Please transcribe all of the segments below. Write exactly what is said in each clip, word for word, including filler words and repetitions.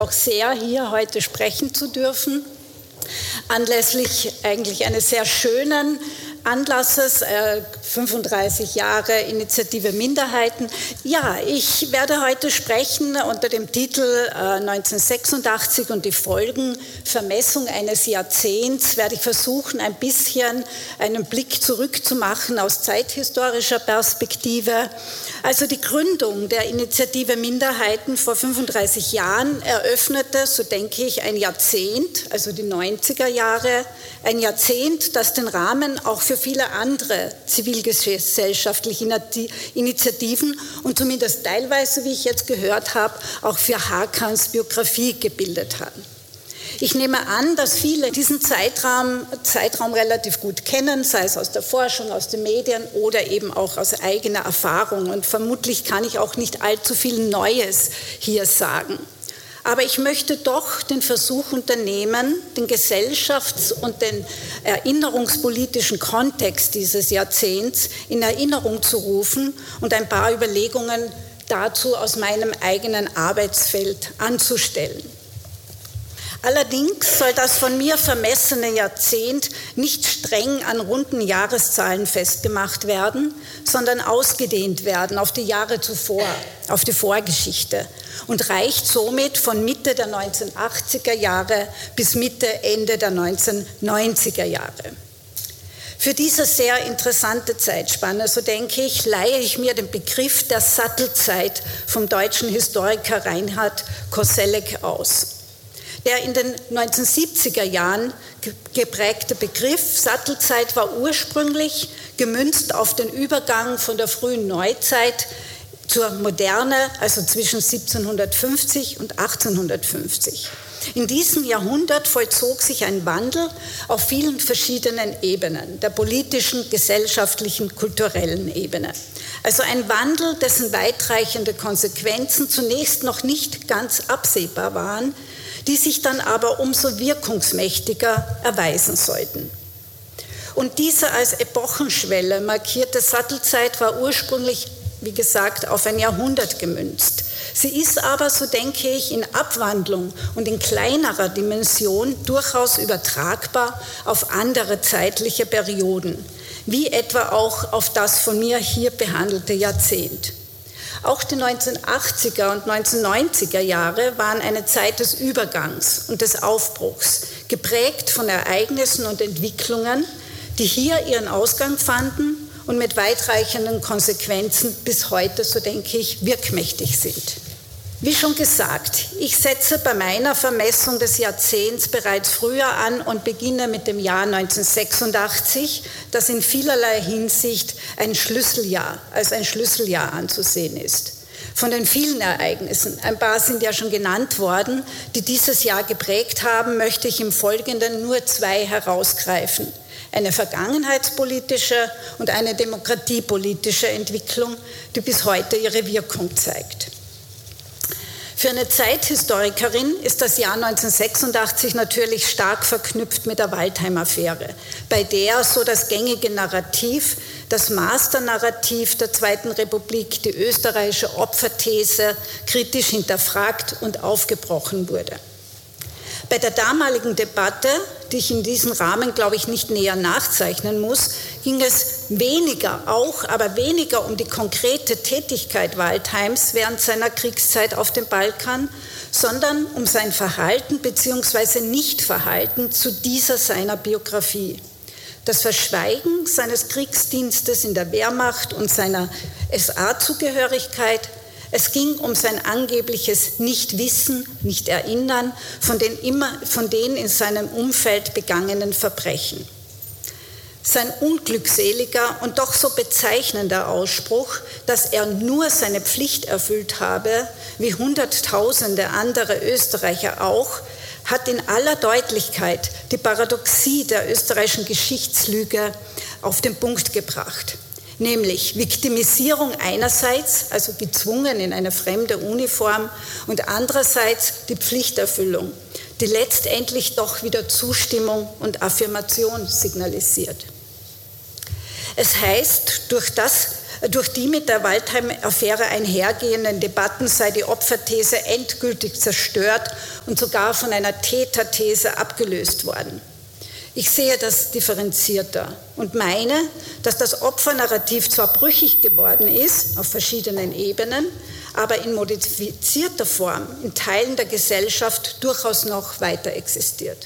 Auch sehr, hier heute sprechen zu dürfen, anlässlich eigentlich eines sehr schönen Anlasses, äh, fünfunddreißig Jahre Initiative Minderheiten. Ja, ich werde heute sprechen unter dem Titel äh, neunzehnhundertsechsundachtzig und die Folgen, Vermessung eines Jahrzehnts, werde ich versuchen, ein bisschen einen Blick zurückzumachen aus zeithistorischer Perspektive. Also die Gründung der Initiative Minderheiten vor fünfunddreißig Jahren eröffnete, so denke ich, ein Jahrzehnt, also die neunziger Jahre, ein Jahrzehnt, das den Rahmen auch für viele andere zivilgesellschaftliche Initiativen und zumindest teilweise, wie ich jetzt gehört habe, auch für Hakans Biografie gebildet hat. Ich nehme an, dass viele diesen Zeitraum, Zeitraum relativ gut kennen, sei es aus der Forschung, aus den Medien oder eben auch aus eigener Erfahrung. Und vermutlich kann ich auch nicht allzu viel Neues hier sagen. Aber ich möchte doch den Versuch unternehmen, den gesellschafts- und den erinnerungspolitischen Kontext dieses Jahrzehnts in Erinnerung zu rufen und ein paar Überlegungen dazu aus meinem eigenen Arbeitsfeld anzustellen. Allerdings soll das von mir vermessene Jahrzehnt nicht streng an runden Jahreszahlen festgemacht werden, sondern ausgedehnt werden auf die Jahre zuvor, auf die Vorgeschichte und reicht somit von Mitte der neunzehnhundertachtziger Jahre bis Mitte, Ende der neunzehnhundertneunziger Jahre. Für diese sehr interessante Zeitspanne, so denke ich, leihe ich mir den Begriff der Sattelzeit vom deutschen Historiker Reinhard Koselleck aus. Der in den neunzehnhundertsiebziger Jahren geprägte Begriff Sattelzeit war ursprünglich gemünzt auf den Übergang von der frühen Neuzeit zur Moderne, also zwischen siebzehnhundertfünfzig und achtzehnhundertfünfzig. In diesem Jahrhundert vollzog sich ein Wandel auf vielen verschiedenen Ebenen, der politischen, gesellschaftlichen, kulturellen Ebene. Also ein Wandel, dessen weitreichende Konsequenzen zunächst noch nicht ganz absehbar waren, die sich dann aber umso wirkungsmächtiger erweisen sollten. Und diese als Epochenschwelle markierte Sattelzeit war ursprünglich, wie gesagt, auf ein Jahrhundert gemünzt. Sie ist aber, so denke ich, in Abwandlung und in kleinerer Dimension durchaus übertragbar auf andere zeitliche Perioden, wie etwa auch auf das von mir hier behandelte Jahrzehnt. Auch die neunzehnhundertachtziger und neunzehnhundertneunziger Jahre waren eine Zeit des Übergangs und des Aufbruchs, geprägt von Ereignissen und Entwicklungen, die hier ihren Ausgang fanden und mit weitreichenden Konsequenzen bis heute, so denke ich, wirkmächtig sind. Wie schon gesagt, ich setze bei meiner Vermessung des Jahrzehnts bereits früher an und beginne mit dem Jahr neunzehnhundertsechsundachtzig, das in vielerlei Hinsicht ein Schlüsseljahr, als ein Schlüsseljahr anzusehen ist. Von den vielen Ereignissen, ein paar sind ja schon genannt worden, die dieses Jahr geprägt haben, möchte ich im Folgenden nur zwei herausgreifen. Eine vergangenheitspolitische und eine demokratiepolitische Entwicklung, die bis heute ihre Wirkung zeigt. Für eine Zeithistorikerin ist das Jahr neunzehnhundertsechsundachtzig natürlich stark verknüpft mit der Waldheim-Affäre, bei der so das gängige Narrativ, das Masternarrativ der Zweiten Republik, die österreichische Opferthese, kritisch hinterfragt und aufgebrochen wurde. Bei der damaligen Debatte, die ich in diesem Rahmen, glaube ich, nicht näher nachzeichnen muss, ging es weniger, auch, aber weniger um die konkrete Tätigkeit Waldheims während seiner Kriegszeit auf dem Balkan, sondern um sein Verhalten bzw. Nichtverhalten zu dieser seiner Biografie. Das Verschweigen seines Kriegsdienstes in der Wehrmacht und seiner S A-Zugehörigkeit. Es ging um sein angebliches Nichtwissen, Nicht-Erinnern von den, immer, von den in seinem Umfeld begangenen Verbrechen. Sein unglückseliger und doch so bezeichnender Ausspruch, dass er nur seine Pflicht erfüllt habe, wie Hunderttausende andere Österreicher auch, hat in aller Deutlichkeit die Paradoxie der österreichischen Geschichtslüge auf den Punkt gebracht. Nämlich Viktimisierung einerseits, also gezwungen in eine fremde Uniform, und andererseits die Pflichterfüllung, die letztendlich doch wieder Zustimmung und Affirmation signalisiert. Es heißt, durch das Durch die mit der Waldheim-Affäre einhergehenden Debatten sei die Opferthese endgültig zerstört und sogar von einer Täterthese abgelöst worden. Ich sehe das differenzierter und meine, dass das Opfernarrativ zwar brüchig geworden ist, auf verschiedenen Ebenen, aber in modifizierter Form in Teilen der Gesellschaft durchaus noch weiter existiert.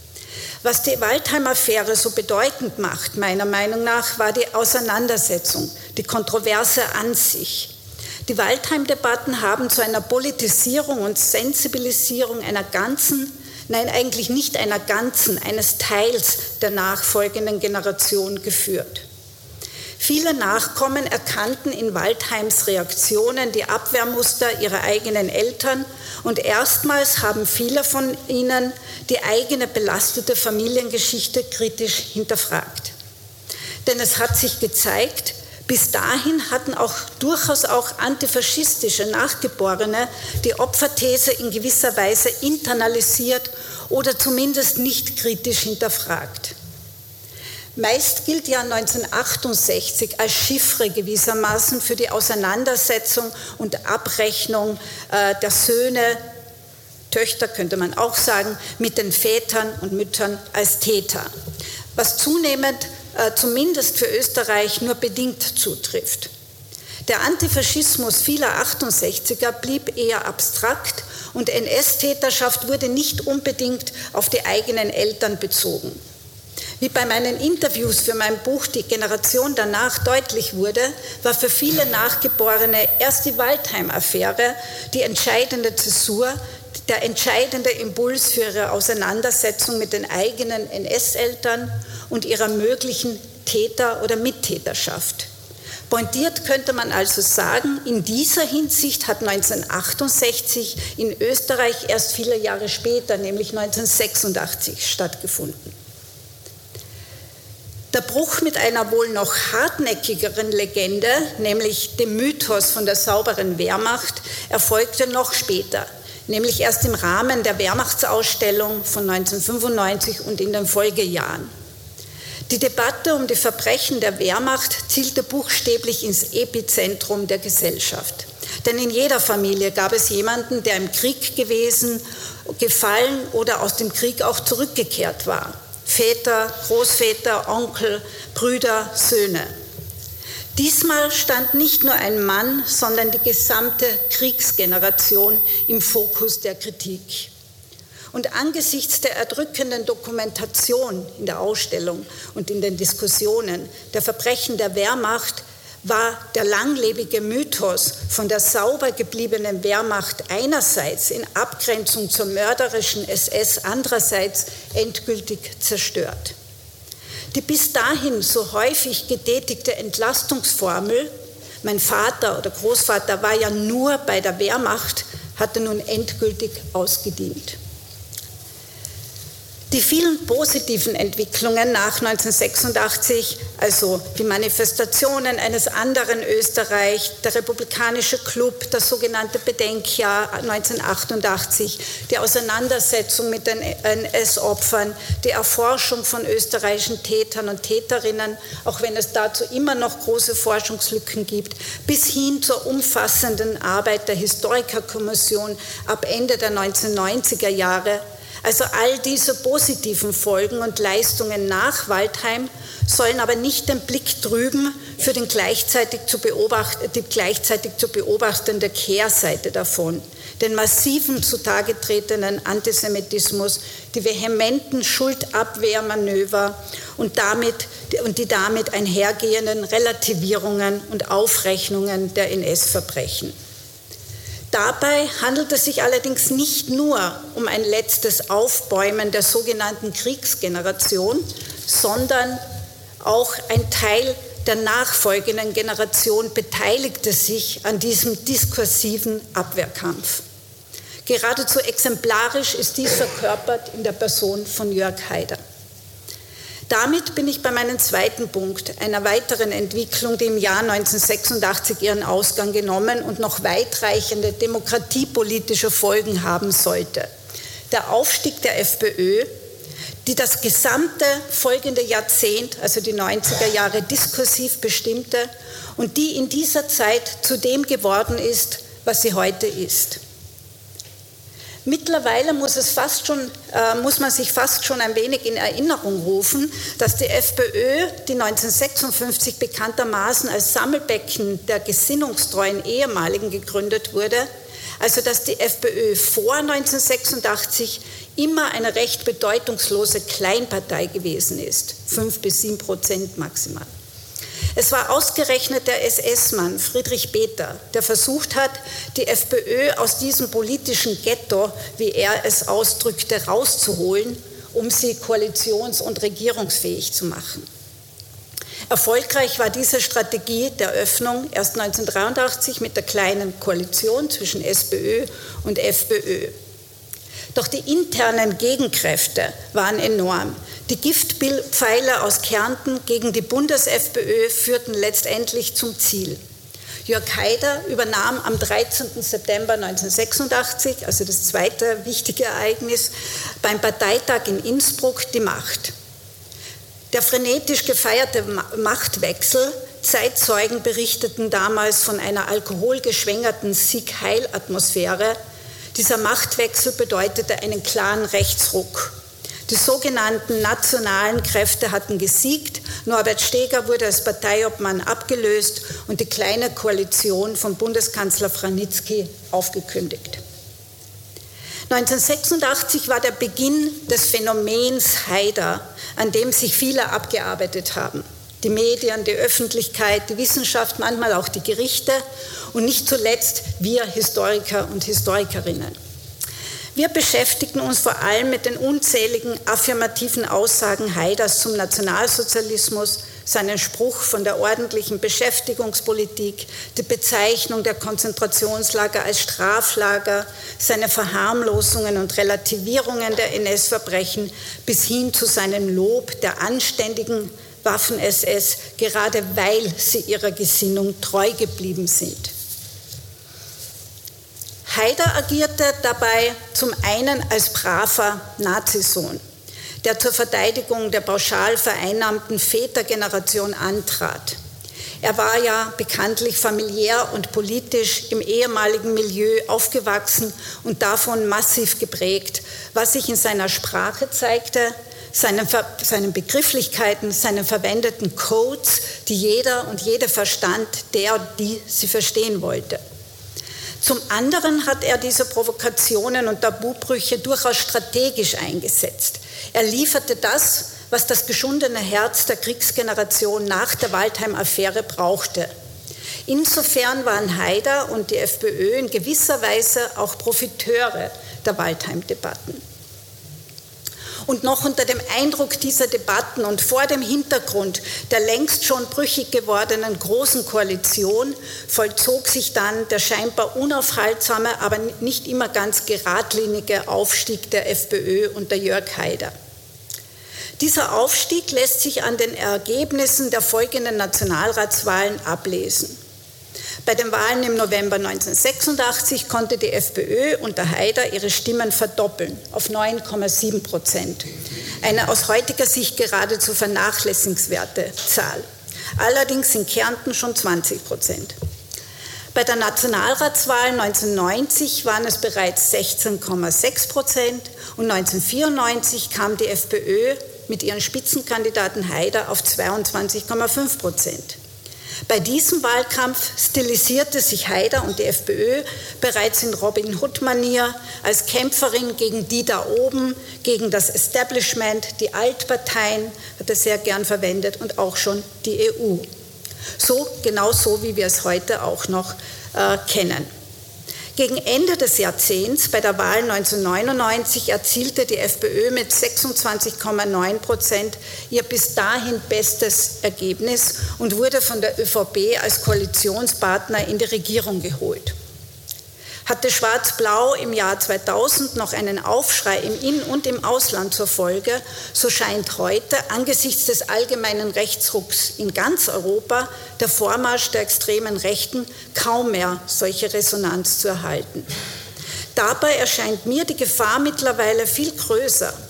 Was die Waldheim-Affäre so bedeutend macht, meiner Meinung nach, war die Auseinandersetzung, die Kontroverse an sich. Die Waldheim-Debatten haben zu einer Politisierung und Sensibilisierung einer ganzen, nein, eigentlich nicht einer ganzen, eines Teils der nachfolgenden Generation geführt. Viele Nachkommen erkannten in Waldheims Reaktionen die Abwehrmuster ihrer eigenen Eltern und erstmals haben viele von ihnen die eigene belastete Familiengeschichte kritisch hinterfragt. Denn es hat sich gezeigt, bis dahin hatten auch durchaus auch antifaschistische Nachgeborene die Opferthese in gewisser Weise internalisiert oder zumindest nicht kritisch hinterfragt. Meist gilt ja neunzehnhundertachtundsechzig als Chiffre gewissermaßen für die Auseinandersetzung und Abrechnung äh, der Söhne, Töchter könnte man auch sagen, mit den Vätern und Müttern als Täter, was zunehmend äh, zumindest für Österreich nur bedingt zutrifft. Der Antifaschismus vieler achtundsechziger blieb eher abstrakt und N S-Täterschaft wurde nicht unbedingt auf die eigenen Eltern bezogen. Wie bei meinen Interviews für mein Buch Die Generation danach deutlich wurde, war für viele Nachgeborene erst die Waldheim-Affäre die entscheidende Zäsur, der entscheidende Impuls für ihre Auseinandersetzung mit den eigenen N S-Eltern und ihrer möglichen Täter- oder Mittäterschaft. Pointiert könnte man also sagen, in dieser Hinsicht hat neunzehnhundertachtundsechzig in Österreich erst viele Jahre später, nämlich neunzehnhundertsechsundachtzig, stattgefunden. Der Bruch mit einer wohl noch hartnäckigeren Legende, nämlich dem Mythos von der sauberen Wehrmacht, erfolgte noch später, nämlich erst im Rahmen der Wehrmachtsausstellung von neunzehnhundertfünfundneunzig und in den Folgejahren. Die Debatte um die Verbrechen der Wehrmacht zielte buchstäblich ins Epizentrum der Gesellschaft. Denn in jeder Familie gab es jemanden, der im Krieg gewesen, gefallen oder aus dem Krieg auch zurückgekehrt war. Väter, Großväter, Onkel, Brüder, Söhne. Diesmal stand nicht nur ein Mann, sondern die gesamte Kriegsgeneration im Fokus der Kritik. Und angesichts der erdrückenden Dokumentation in der Ausstellung und in den Diskussionen der Verbrechen der Wehrmacht war der langlebige Mythos von der sauber gebliebenen Wehrmacht einerseits in Abgrenzung zur mörderischen S S andererseits endgültig zerstört. Die bis dahin so häufig getätigte Entlastungsformel, mein Vater oder Großvater war ja nur bei der Wehrmacht, hatte nun endgültig ausgedient. Die vielen positiven Entwicklungen nach neunzehnhundertsechsundachtzig, also die Manifestationen eines anderen Österreich, der Republikanische Club, das sogenannte Bedenkjahr neunzehnhundertachtundachtzig, die Auseinandersetzung mit den N S-Opfern, die Erforschung von österreichischen Tätern und Täterinnen, auch wenn es dazu immer noch große Forschungslücken gibt, bis hin zur umfassenden Arbeit der Historikerkommission ab Ende der neunzehnhundertneunziger Jahre. Also all diese positiven Folgen und Leistungen nach Waldheim sollen aber nicht den Blick trüben für den gleichzeitig zu beobachten, die gleichzeitig zu beobachtende Kehrseite davon, den massiven zutage tretenden Antisemitismus, die vehementen Schuldabwehrmanöver und, damit, und die damit einhergehenden Relativierungen und Aufrechnungen der N S-Verbrechen. Dabei handelt es sich allerdings nicht nur um ein letztes Aufbäumen der sogenannten Kriegsgeneration, sondern auch ein Teil der nachfolgenden Generation beteiligte sich an diesem diskursiven Abwehrkampf. Geradezu exemplarisch ist dies verkörpert in der Person von Jörg Haider. Damit bin ich bei meinem zweiten Punkt, einer weiteren Entwicklung, die im Jahr neunzehnhundertsechsundachtzig ihren Ausgang genommen und noch weitreichende demokratiepolitische Folgen haben sollte. Der Aufstieg der FPÖ, die das gesamte folgende Jahrzehnt, also die neunziger Jahre, diskursiv bestimmte und die in dieser Zeit zu dem geworden ist, was sie heute ist. Mittlerweile muss, es fast schon, äh, muss man sich fast schon ein wenig in Erinnerung rufen, dass die FPÖ, die neunzehnhundertsechsundfünfzig bekanntermaßen als Sammelbecken der gesinnungstreuen Ehemaligen gegründet wurde, also dass die FPÖ vor neunzehnhundertsechsundachtzig immer eine recht bedeutungslose Kleinpartei gewesen ist, fünf bis sieben Prozent maximal. Es war ausgerechnet der S S-Mann Friedrich Bether, der versucht hat, die FPÖ aus diesem politischen Ghetto, wie er es ausdrückte, rauszuholen, um sie koalitions- und regierungsfähig zu machen. Erfolgreich war diese Strategie der Öffnung erst neunzehnhundertdreiundachtzig mit der kleinen Koalition zwischen SPÖ und FPÖ. Doch die internen Gegenkräfte waren enorm. Die Giftpfeile aus Kärnten gegen die Bundes-FPÖ führten letztendlich zum Ziel. Jörg Haider übernahm am dreizehnten September neunzehnhundertsechsundachtzig, also das zweite wichtige Ereignis, beim Parteitag in Innsbruck die Macht. Der frenetisch gefeierte Machtwechsel, Zeitzeugen berichteten damals von einer alkoholgeschwängerten Sieg-Heil-Atmosphäre. Dieser Machtwechsel bedeutete einen klaren Rechtsruck. Die sogenannten nationalen Kräfte hatten gesiegt, Norbert Steger wurde als Parteiobmann abgelöst und die kleine Koalition von Bundeskanzler Vranitzky aufgekündigt. neunzehnhundertsechsundachtzig war der Beginn des Phänomens Haider, an dem sich viele abgearbeitet haben. Die Medien, die Öffentlichkeit, die Wissenschaft, manchmal auch die Gerichte und nicht zuletzt wir Historiker und Historikerinnen. Wir beschäftigten uns vor allem mit den unzähligen affirmativen Aussagen Haiders zum Nationalsozialismus, seinen Spruch von der ordentlichen Beschäftigungspolitik, die Bezeichnung der Konzentrationslager als Straflager, seine Verharmlosungen und Relativierungen der N S-Verbrechen bis hin zu seinem Lob der anständigen Waffen-S S, gerade weil sie ihrer Gesinnung treu geblieben sind. Haider agierte dabei zum einen als braver Nazisohn, der zur Verteidigung der pauschal vereinnahmten Vätergeneration antrat. Er war ja bekanntlich familiär und politisch im ehemaligen Milieu aufgewachsen und davon massiv geprägt, was sich in seiner Sprache zeigte, seinen, seinen Begrifflichkeiten, seinen verwendeten Codes, die jeder und jede verstand, der, die sie verstehen wollte. Zum anderen hat er diese Provokationen und Tabubrüche durchaus strategisch eingesetzt. Er lieferte das, was das geschundene Herz der Kriegsgeneration nach der Waldheim-Affäre brauchte. Insofern waren Haider und die FPÖ in gewisser Weise auch Profiteure der Waldheim-Debatten. Und noch unter dem Eindruck dieser Debatten und vor dem Hintergrund der längst schon brüchig gewordenen Großen Koalition vollzog sich dann der scheinbar unaufhaltsame, aber nicht immer ganz geradlinige Aufstieg der FPÖ unter Jörg Haider. Dieser Aufstieg lässt sich an den Ergebnissen der folgenden Nationalratswahlen ablesen. Bei den Wahlen im November neunzehnhundertsechsundachtzig konnte die FPÖ unter Haider ihre Stimmen verdoppeln auf neun Komma sieben Prozent. Eine aus heutiger Sicht geradezu vernachlässigenswerte Zahl. Allerdings in Kärnten schon zwanzig Prozent. Bei der Nationalratswahl neunzehnhundertneunzig waren es bereits sechzehn Komma sechs Prozent und neunzehnhundertvierundneunzig kam die FPÖ mit ihren Spitzenkandidaten Haider auf zweiundzwanzig Komma fünf Prozent. Bei diesem Wahlkampf stilisierte sich Haider und die FPÖ bereits in Robin Hood-Manier als Kämpferin gegen die da oben, gegen das Establishment, die Altparteien, hat er sehr gern verwendet, und auch schon die E U. So, genau so, wie wir es heute auch noch äh, kennen. Gegen Ende des Jahrzehnts, bei der Wahl neunzehnhundertneunundneunzig, erzielte die FPÖ mit sechsundzwanzig Komma neun Prozent ihr bis dahin bestes Ergebnis und wurde von der ÖVP als Koalitionspartner in die Regierung geholt. Hatte Schwarz-Blau im Jahr zweitausend noch einen Aufschrei im In- und im Ausland zur Folge, so scheint heute angesichts des allgemeinen Rechtsrucks in ganz Europa der Vormarsch der extremen Rechten kaum mehr solche Resonanz zu erhalten. Dabei erscheint mir die Gefahr mittlerweile viel größer.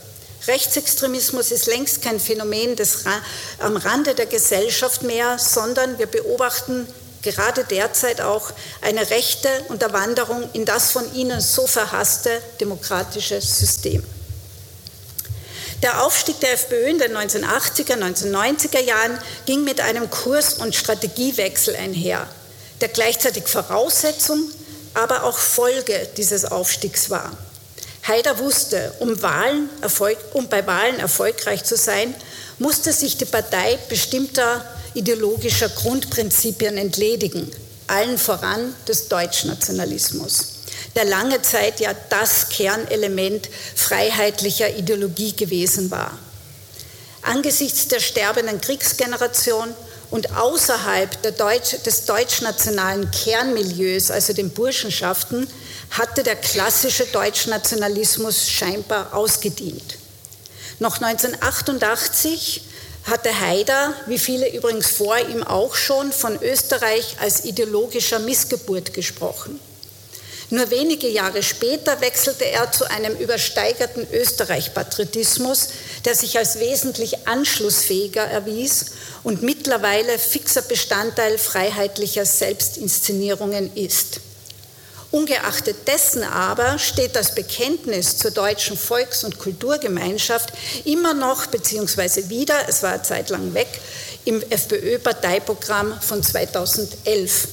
Rechtsextremismus ist längst kein Phänomen des, am Rande der Gesellschaft mehr, sondern wir beobachten gerade derzeit auch eine rechte Unterwanderung in das von Ihnen so verhasste demokratische System. Der Aufstieg der FPÖ in den neunzehnhundertachtziger, neunzehnhundertneunziger Jahren ging mit einem Kurs- und Strategiewechsel einher, der gleichzeitig Voraussetzung, aber auch Folge dieses Aufstiegs war. Haider wusste, um, Wahlen, Erfolg, um bei Wahlen erfolgreich zu sein, musste sich die Partei bestimmter ideologischer Grundprinzipien entledigen, allen voran des Deutschnationalismus, der lange Zeit ja das Kernelement freiheitlicher Ideologie gewesen war. Angesichts der sterbenden Kriegsgeneration und außerhalb der Deutsch, des deutschnationalen Kernmilieus, also den Burschenschaften, hatte der klassische Deutschnationalismus scheinbar ausgedient. Noch neunzehnhundertachtundachtzig hatte Haider, wie viele übrigens vor ihm auch schon, von Österreich als ideologischer Missgeburt gesprochen. Nur wenige Jahre später wechselte er zu einem übersteigerten Österreich-Patriotismus, der sich als wesentlich anschlussfähiger erwies und mittlerweile fixer Bestandteil freiheitlicher Selbstinszenierungen ist. Ungeachtet dessen aber steht das Bekenntnis zur deutschen Volks- und Kulturgemeinschaft immer noch, beziehungsweise wieder, es war eine Zeit lang weg, im FPÖ-Parteiprogramm von zweitausendelf.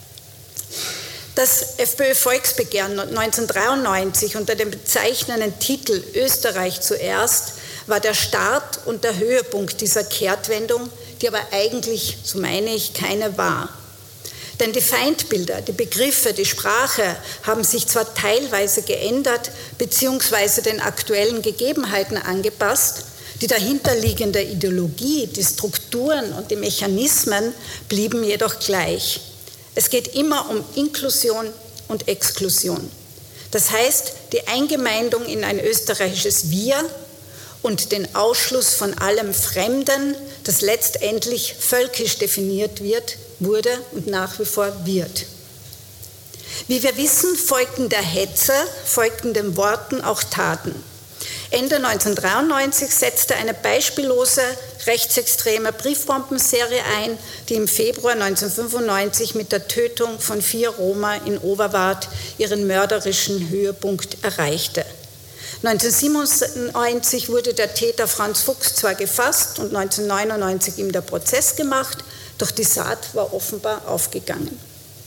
Das FPÖ-Volksbegehren neunzehnhundertdreiundneunzig unter dem bezeichnenden Titel Österreich zuerst war der Start und der Höhepunkt dieser Kehrtwendung, die aber eigentlich, so meine ich, keine war. Denn die Feindbilder, die Begriffe, die Sprache haben sich zwar teilweise geändert beziehungsweise den aktuellen Gegebenheiten angepasst, die dahinterliegende Ideologie, die Strukturen und die Mechanismen blieben jedoch gleich. Es geht immer um Inklusion und Exklusion. Das heißt, die Eingemeindung in ein österreichisches Wir und den Ausschluss von allem Fremden, das letztendlich völkisch definiert wird, wurde und nach wie vor wird. Wie wir wissen, folgten der Hetze, folgten den Worten auch Taten. Ende neunzehnhundertdreiundneunzig setzte eine beispiellose rechtsextreme Briefbombenserie ein, die im Februar neunzehnhundertfünfundneunzig mit der Tötung von vier Roma in Oberwart ihren mörderischen Höhepunkt erreichte. neunzehnhundertsiebenundneunzig wurde der Täter Franz Fuchs zwar gefasst und neunzehnhundertneunundneunzig ihm der Prozess gemacht, doch die Saat war offenbar aufgegangen.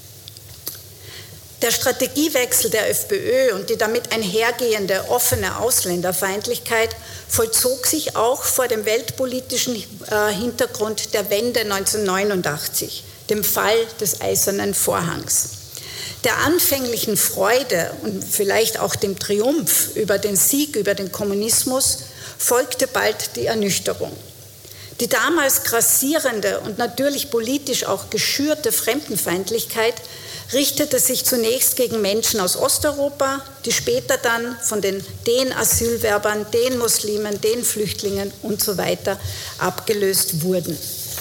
Der Strategiewechsel der FPÖ und die damit einhergehende offene Ausländerfeindlichkeit vollzog sich auch vor dem weltpolitischen Hintergrund der Wende neunzehnhundertneunundachtzig, dem Fall des Eisernen Vorhangs. Der anfänglichen Freude und vielleicht auch dem Triumph über den Sieg über den Kommunismus folgte bald die Ernüchterung. Die damals grassierende und natürlich politisch auch geschürte Fremdenfeindlichkeit richtete sich zunächst gegen Menschen aus Osteuropa, die später dann von den, den Asylwerbern, den Muslimen, den Flüchtlingen und so weiter abgelöst wurden.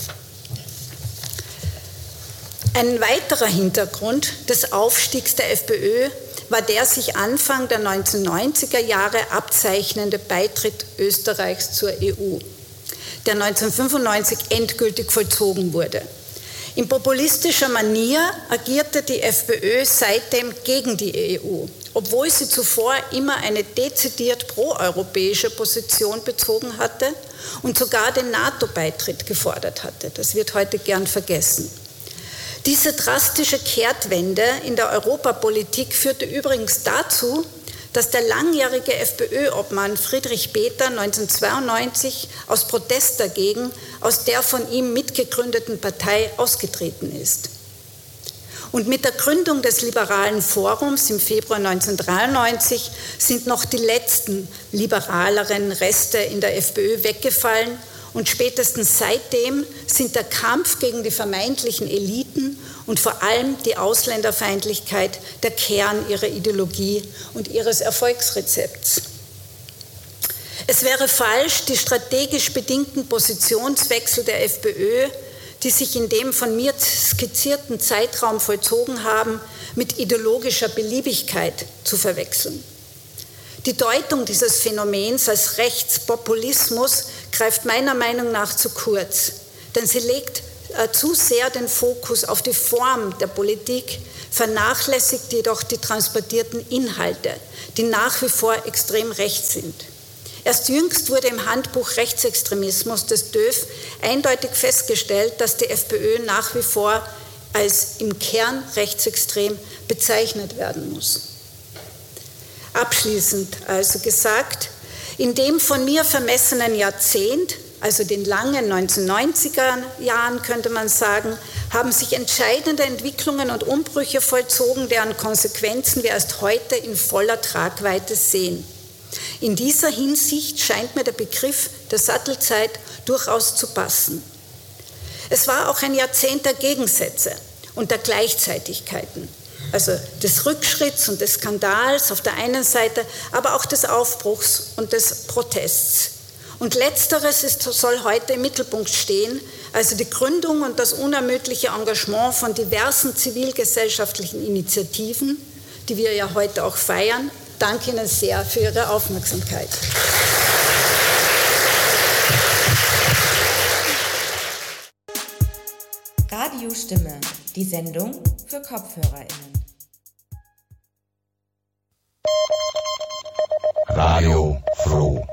Ein weiterer Hintergrund des Aufstiegs der FPÖ war der sich Anfang der neunzehnhundertneunziger Jahre abzeichnende Beitritt Österreichs zur E U, der neunzehnhundertfünfundneunzig endgültig vollzogen wurde. In populistischer Manier agierte die FPÖ seitdem gegen die E U, obwohl sie zuvor immer eine dezidiert proeuropäische Position bezogen hatte und sogar den NATO-Beitritt gefordert hatte. Das wird heute gern vergessen. Diese drastische Kehrtwende in der Europapolitik führte übrigens dazu, dass der langjährige FPÖ-Obmann Friedrich Peter neunzehnhundertzweiundneunzig aus Protest dagegen aus der von ihm mitgegründeten Partei ausgetreten ist. Und mit der Gründung des Liberalen Forums im Februar neunzehnhundertdreiundneunzig sind noch die letzten liberaleren Reste in der FPÖ weggefallen und spätestens seitdem sind der Kampf gegen die vermeintlichen Eliten und vor allem die Ausländerfeindlichkeit der Kern ihrer Ideologie und ihres Erfolgsrezepts. Es wäre falsch, die strategisch bedingten Positionswechsel der FPÖ, die sich in dem von mir skizzierten Zeitraum vollzogen haben, mit ideologischer Beliebigkeit zu verwechseln. Die Deutung dieses Phänomens als Rechtspopulismus greift meiner Meinung nach zu kurz, denn sie legt äh, zu sehr den Fokus auf die Form der Politik, vernachlässigt jedoch die transportierten Inhalte, die nach wie vor extrem rechts sind. Erst jüngst wurde im Handbuch Rechtsextremismus des D Ö F eindeutig festgestellt, dass die FPÖ nach wie vor als im Kern rechtsextrem bezeichnet werden muss. Abschließend also gesagt, in dem von mir vermessenen Jahrzehnt, also den langen neunzehnhundertneunziger Jahren könnte man sagen, haben sich entscheidende Entwicklungen und Umbrüche vollzogen, deren Konsequenzen wir erst heute in voller Tragweite sehen. In dieser Hinsicht scheint mir der Begriff der Sattelzeit durchaus zu passen. Es war auch ein Jahrzehnt der Gegensätze und der Gleichzeitigkeiten, also des Rückschritts und des Skandals auf der einen Seite, aber auch des Aufbruchs und des Protests. Und Letzteres ist, soll heute im Mittelpunkt stehen, also die Gründung und das unermüdliche Engagement von diversen zivilgesellschaftlichen Initiativen, die wir ja heute auch feiern. Danke Ihnen sehr für Ihre Aufmerksamkeit. Radiostimme, die Sendung für KopfhörerInnen. Radio Froh.